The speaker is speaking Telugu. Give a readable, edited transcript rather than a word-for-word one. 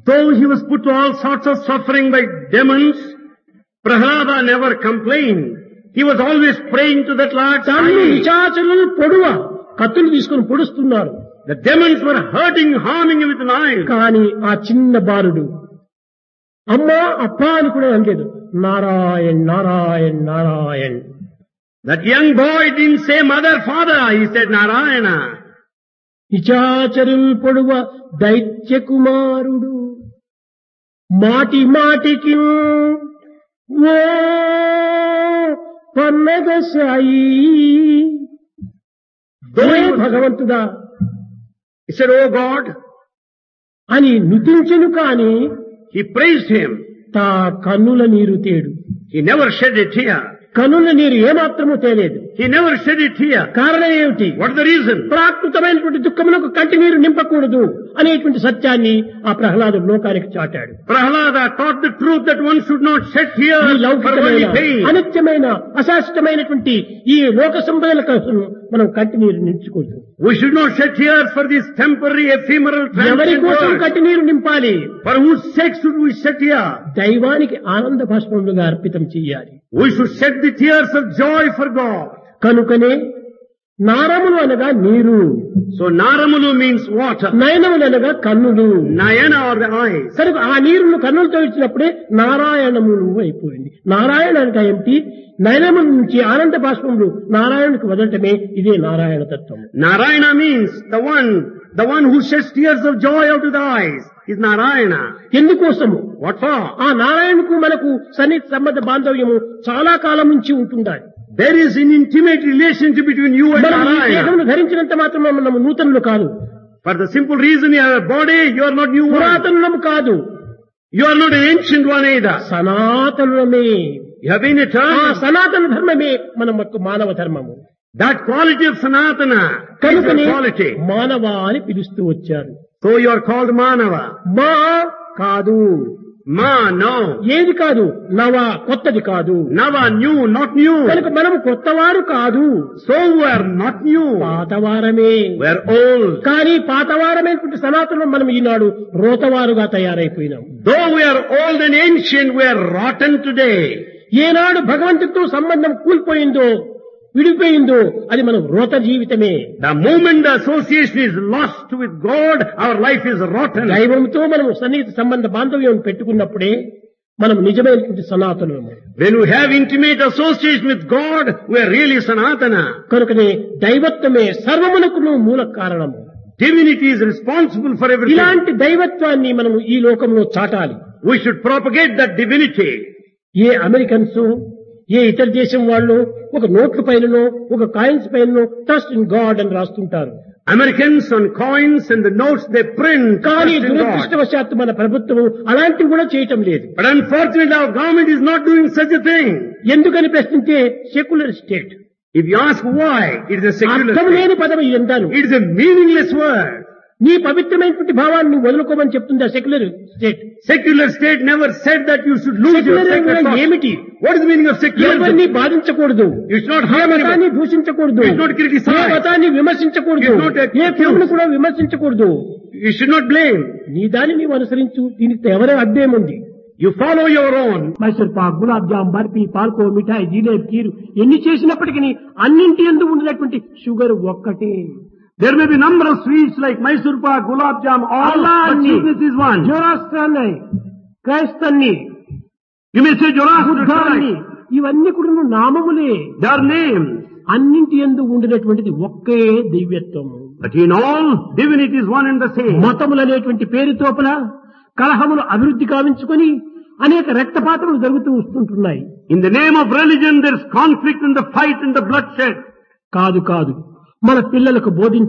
Though he was put to all sorts of suffering by demons, Prahlada never complained. He was always praying to that Lord. తన్ను నిశాచరులను పొడువ కత్తులు తీసుకుని పొడుస్తున్నారు. The demons were hurting, harming him with knives. కానీ ఆ చిన్న బాలుడు అమ్మా అప్పా అని కూడా అనలేదు. Narayan Narayan Narayan. That young boy didn't say mother, father. He said Narayana. నిశాచరులు పొడువ దైత్య కుమారుడు మాటి మాటికి ఓ పన్నగ సాయి భగవంతుడా He said, Oh God. అని నుతించెను కాని He praised him. తా కన్నుల నీరు తేడు. He never shed a tear. కన్నుల నీరు ఏమాత్రమూ తేలేదు. He never shed a tear. కారణం ఏమిటి? What is the reason? ప్రాకృతమైనటువంటి దుఃఖములకు కంటి నీరు నింపకూడదు అనేటువంటి సత్యాన్ని ఆ ప్రహ్లాదుడు లోకానికి చాటాడు. Prahlada taught the truth that one should not shed tears for only pain. అనిత్యమైన అశాశ్వతమైనటువంటి ఈ లోక సంపదల కోసం మనం కంటి నీరు నించకూడదు. We should not shed tears for this temporary, ephemeral, ఎవరి transient కోసం world. కంటి నీరు నింపాలి? For whose sake should we shed tears? దైవానికి ఆనంద భాష్పములుగా అర్పితం చెయ్యాలి. We should shed the tears of joy for God. కనుకనే నారములు అనగా నీరు, So Naramulu means water. నయనములు అనగా కన్నులు. Nayana are the eyes. కనుక ఆ నీరును కన్నులతో ఇచ్చినప్పుడే నారాయణములు అయిపోయింది. నారాయణ అంటే ఏమిటి? నయనముల నుంచి ఆనంద బాష్పములు నారాయణకు వదలటమే ఇదే నారాయణ తత్వం. Narayana means the one who sheds tears of joy out of the eyes is Narayana. ఎందుకోసము? What for? ఆ నారాయణకు మనకు సన్నిహిత సంబంధ బాంధవ్యము చాలా కాలం నుంచి ఉంటుండాలి. There is an intimate relationship between you and మనం ఈ Narayana. దేహమును ధరించినంత మాత్రమే మనము నూతనులు కాదు, For the simple reason you have a body, you are not new one. పురాతనము కాదు, You are not an ancient one either. సనాతనమే. You have been ఆ eternal. సనాతన ధర్మమే మన యొక్క మానవ ధర్మము. That quality of Sanatana is కనుకనే the quality. మానవ అని పిలుస్తూ వచ్చారు. So you are called Manava. మా కాదు, Ma, no. ఏది కాదు, నవ కొత్తది కాదు. Nava, new, not new. కనుక మనము కొత్తవారు కాదు, So we are not new. పాతవారమే. We are old. కానీ పాతవారమైనటువంటి సనాతనం మనం ఈనాడు రోతవారుగా తయారైపోయినాం. Though we are old and ancient, we are rotten today. ఏనాడు భగవంతుడితో సంబంధం కూలిపోయిందో, విడిపోయిందో అది మనం రోత జీవితమే. The moment the association is lost with God, our life is rotten. దైవంతో మనం సన్నిహిత సంబంధ బాంధవ్యం పెట్టుకున్నప్పుడే మనం నిజమైనటువంటి సనాతనము. When we have intimate association with God, we are really Sanatana. కనుకనే దైవత్వమే సర్వమునకును మూల కారణము. Divinity is responsible for everything. ఇలాంటి దైవత్వాన్ని మనం ఈ లోకంలో చాటాలి. We should propagate that divinity. A Americans, ఏ ఇతర దేశం వాళ్ళు ఒక నోట్ల పైననో ఒక కాయిన్స్ పైననో ట్రస్ట్ ఇన్ గాడ్ అని రాస్తుంటారు. Americans on coins and the notes they print. కానీ trust in God. దురదృష్టవశాత్తు మన ప్రభుత్వం అలాంటివి కూడా చేయటం లేదు. But unfortunately our government is not doing such a thing. ఎందుకని ప్రశ్నించే secular state. If you ask why, it is a secular అర్థం state. లేని పదం ఇదంతాను. It is a meaningless word. నీ పవిత్రమైనటువంటి భావాన్ని వదులుకోమని చెప్తుంది ఆ secular state. Secular state never said that you should lose your secular sacred thoughts. ఏమిటి? What is the meaning of secularism? ఎవరిని బాధించకూడదు, You should not A harm మతాన్ని anyone. దూషించకూడదు, You should not criticize. ఏ మతాన్ని విమర్శించకూడదు, You should not accuse. ఏ దేవుని కూడా విమర్శించకూడదు. You should not blame. నీ దాన్ని నీవు అనుసరించు, దీనికి ఎవరే అడ్డేముంది? You follow your own. Mysore Pak, gulab jam, barfi, పాల్కో, మిఠాయి, జిలేబీ, కీరు ఎన్ని చేసినప్పటికీ అన్నింటి యందు ఉండినటువంటి షుగర్ ఒక్కటే. There may be number of sweets like Mysore pak, gulab jam, all, but sweetness is one. జోరాస్ట్రాన్ని, క్రైస్తన్ని, You may say Zoroaster, బుద్ధాన్ని, ఇవన్నీ కూడా నామములే. they are names. అన్నింటి యందు ఉండినటువంటిది ఒకే దివ్యత్వము. But in all, divinity is one and the same. మతములు అనేటువంటి పేరుతోపల కలహములు అభివృద్ధి కావించుకొని అనేక రక్తపాతములు జరుగుతూ వస్తుంటున్నాయి. In the name of religion, there is conflict and the fight and the bloodshed. కాదు కాదు, మన పిల్లలకు బోధించ